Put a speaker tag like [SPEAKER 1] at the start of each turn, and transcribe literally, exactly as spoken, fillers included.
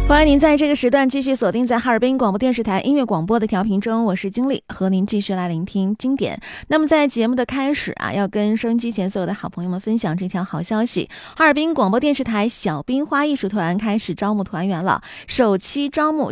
[SPEAKER 1] 欢迎您在这个时段继续锁定在哈尔滨广播电视台音乐广播的调频中，我是经理，和您继续来聆听经典。那么在节目的开始啊，要跟收音机前所有的好朋友们分享这条好消息，哈尔滨广播电视台小冰花艺术团开始招募团员了，首期招募